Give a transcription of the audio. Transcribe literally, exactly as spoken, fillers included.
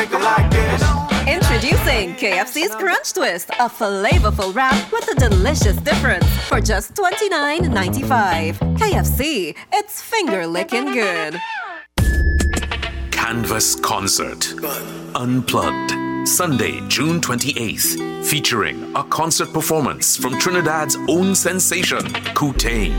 Introducing K F C's Crunch Twist, a flavorful wrap with a delicious difference for just twenty-nine ninety-five. K F C, it's finger-licking good. Canvas Concert Unplugged, Sunday, June twenty-eighth, featuring a concert performance from Trinidad's own sensation, Kootain.